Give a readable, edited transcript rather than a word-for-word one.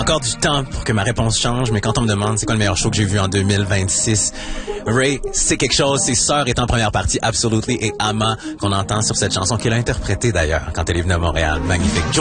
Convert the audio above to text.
encore du temps pour que ma réponse change, mais quand on me demande c'est quoi le meilleur show que j'ai vu en 2026, Ray, c'est quelque chose. Ses sœurs est en première partie, Absolutely, et Ama, qu'on entend sur cette chanson, qu'elle a interprétée d'ailleurs quand elle est venue à Montréal. Magnifique.